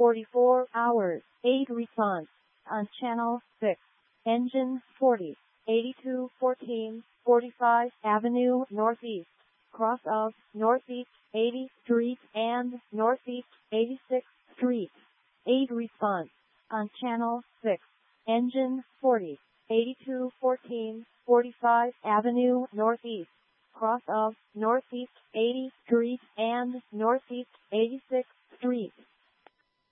44 hours, 8 response. On channel 6. Engine 40. 8214, 45 Avenue Northeast. Cross of Northeast 80th Street and Northeast 86th Street. 8 response. On channel 6. Engine 40. 8214, 45 Avenue Northeast. Cross of Northeast 80th Street and Northeast 86th Street.